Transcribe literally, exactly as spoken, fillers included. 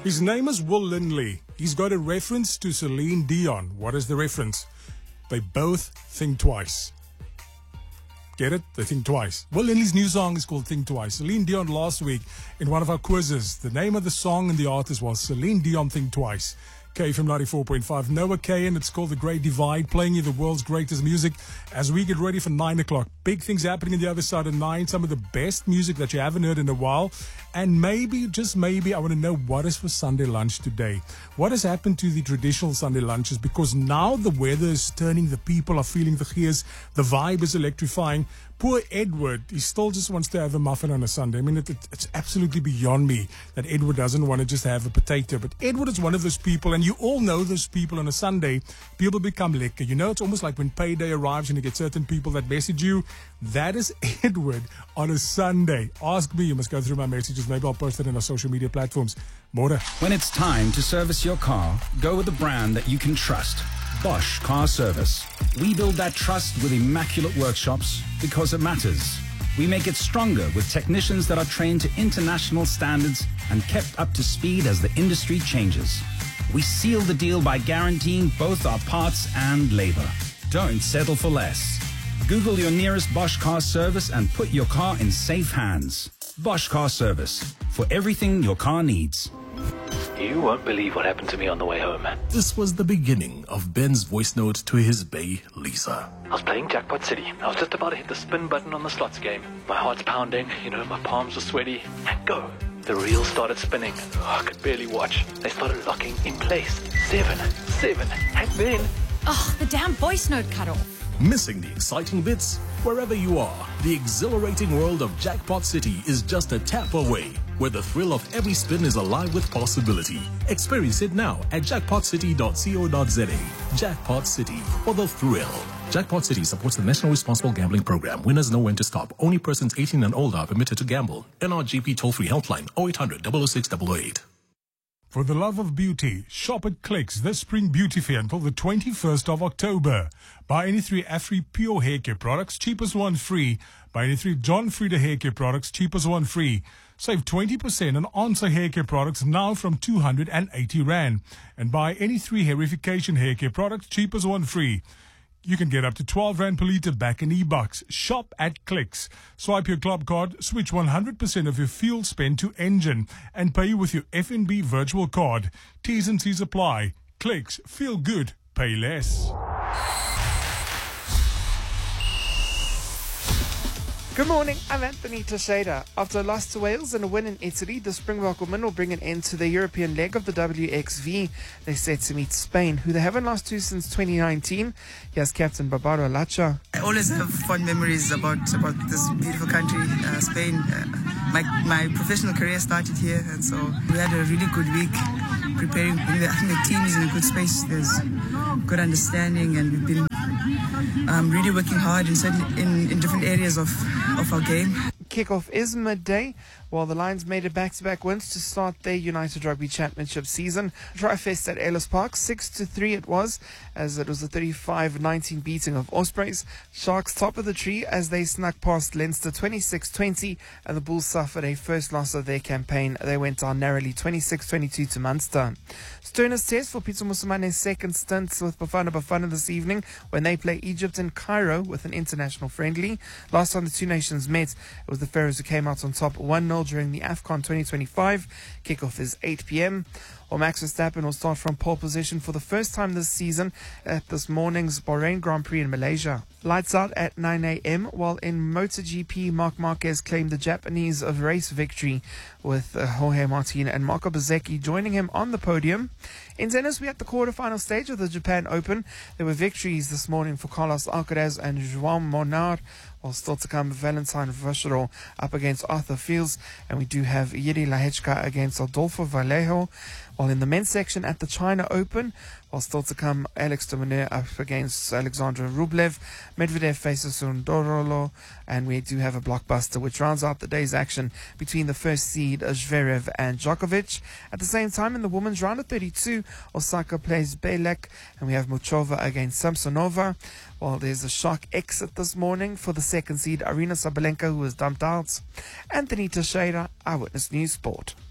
His name is Will Lindley. He's got a reference to Celine Dion. What is the reference? They both think twice. Get it? They think twice. Will Lindley's new song is called Think Twice. Celine Dion last week in one of our quizzes. The name of the song and the artist was Celine Dion Think Twice. K from ninety-four point five. Noah K, and it's called The Great Divide, playing you the world's greatest music as we get ready for nine o'clock. Big things happening on the other side of nine. Some of the best music that you haven't heard in a while. And maybe, just maybe, I want to know what is for Sunday lunch today. What has happened to the traditional Sunday lunches? Because now the weather is turning, the people are feeling the gears, the vibe is electrifying. Poor Edward, he still just wants to have a muffin on a Sunday. I mean, it, it, it's absolutely beyond me that Edward doesn't want to just have a potato. But Edward is one of those people, and you all know those people on a Sunday. People become lekker. You know, it's almost like when payday arrives and you get certain people that message you. That is Edward on a Sunday. Ask me. You must go through my messages. Maybe I'll post it on our social media platforms. More. When it's time to service your car, go with a brand that you can trust. Bosch Car Service. We build that trust with immaculate workshops because it matters. We make it stronger with technicians that are trained to international standards and kept up to speed as the industry changes. We seal the deal by guaranteeing both our parts and labor. Don't settle for less. Google your nearest Bosch Car Service and put your car in safe hands. Bosch Car Service, for everything your car needs. You won't believe what happened to me on the way home. This was the beginning of Ben's voice note to his bae, Lisa. I was playing Jackpot City. I was just about to hit the spin button on the slots game. My heart's pounding, you know, my palms are sweaty. And go. The reel started spinning. Oh, I could barely watch. They started locking in place. Seven, seven, and then... Oh, the damn voice note cut off. Missing the exciting bits? Wherever you are, the exhilarating world of Jackpot City is just a tap away, where the thrill of every spin is alive with possibility. Experience it now at jackpot city dot co dot za. Jackpot City, for the thrill. Jackpot City supports the National Responsible Gambling Program. Winners know when to stop. Only persons eighteen and older are permitted to gamble. N R G P toll-free helpline oh eight hundred, double oh six, double oh eight. For the love of beauty, shop at Clicks this Spring Beauty Fair until the twenty-first of October. Buy any three Afri Pure Hair Care products, cheapest one free. Buy any three John Frieda Hair Care products, cheapest one free. Save twenty percent on Answer Hair Care products now from two hundred eighty rand. And buy any three Hairification Hair Care products, cheapest one free. You can get up to twelve rand per litre back in e-bucks. Shop at Clicks. Swipe your club card, switch one hundred percent of your fuel spend to Engine, and pay with your F N B virtual card. T's and C's apply. Clicks. Feel good. Pay less. Good morning, I'm Anthony Teixeira. After a loss to Wales and a win in Italy, the Springbok women will bring an end to the European leg of the W X V. They're set to meet Spain, who they haven't lost to since twenty nineteen. Here's Captain Barbaro Lacha. I always have fond memories about, about this beautiful country, uh, Spain. Uh, my, my professional career started here, and so we had a really good week preparing. The, I think the team is in a good space. There's good understanding, and we've been um, really working hard in, certain, in, in different areas of of our game. Kickoff is midday, while the Lions made it back-to-back wins to start their United Rugby Championship season. Tri-Fest at Ellis Park, six to three it was, as it was a thirty-five nineteen beating of Ospreys. Sharks top of the tree as they snuck past Leinster twenty-six twenty, and the Bulls suffered a first loss of their campaign. They went down narrowly twenty-six twenty-two to Munster. Sterner's test for Peter Musumane's second stint with Bafana Bafana this evening when they play Egypt in Cairo with an international friendly. Last time the two nations met, it was the Pharaohs who came out on top one nil during the AFCON twenty twenty-five. Kickoff is eight p.m. Well, Max Verstappen will start from pole position for the first time this season at this morning's Bahrain Grand Prix in Malaysia. Lights out at nine a.m. while in MotoGP, Marc Marquez claimed the Japanese of race victory with uh, Jorge Martin and Marco Bezzecchi joining him on the podium. In tennis, we're at the quarterfinal stage of the Japan Open. There were victories this morning for Carlos Alcaraz and João Monar, while still to come Valentine Vacheron up against Arthur Fields, and we do have Yuri Lehechka against Adolfo Vallejo. While in the men's section at the China Open, while still to come Alex de Minaur up against Alexander Rublev, Medvedev faces Sundorolo, and we do have a blockbuster which rounds out the day's action between the first seed Zverev and Djokovic. At the same time, in the women's round of thirty-two, Osaka plays Belek, and we have Muchova against Samsonova. While there's a shock exit this morning for the second seed Arina Sabalenka, who was dumped out. Anthony Teixeira, Eyewitness News Sport.